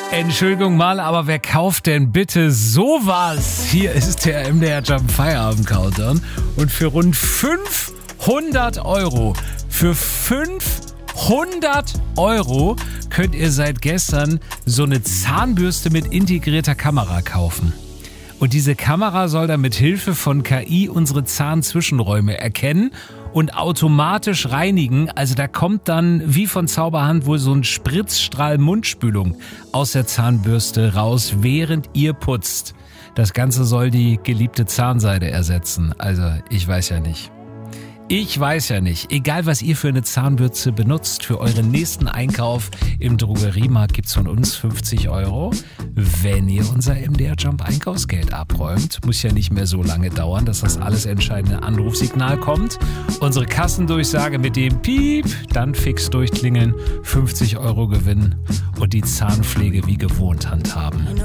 Entschuldigung mal, aber wer kauft denn bitte sowas? Hier ist der MDR Jump Feierabend Countdown und für rund 500 Euro, für 500 Euro könnt ihr seit gestern so eine Zahnbürste mit integrierter Kamera kaufen. Und diese Kamera soll dann mit Hilfe von KI unsere Zahnzwischenräume erkennen und automatisch reinigen. Also da kommt dann wie von Zauberhand wohl so ein Spritzstrahl Mundspülung aus der Zahnbürste raus, während ihr putzt. Das Ganze soll die geliebte Zahnseide ersetzen. Also ich weiß ja nicht. Egal, was ihr für eine Zahnbürste benutzt, für euren nächsten Einkauf im Drogeriemarkt gibt's von uns 50 Euro. Wenn ihr unser MDR Jump Einkaufsgeld abräumt, muss ja nicht mehr so lange dauern, dass das alles entscheidende Anrufsignal kommt. Unsere Kassendurchsage mit dem Piep, dann fix durchklingeln, 50 Euro Gewinn und die Zahnpflege wie gewohnt handhaben.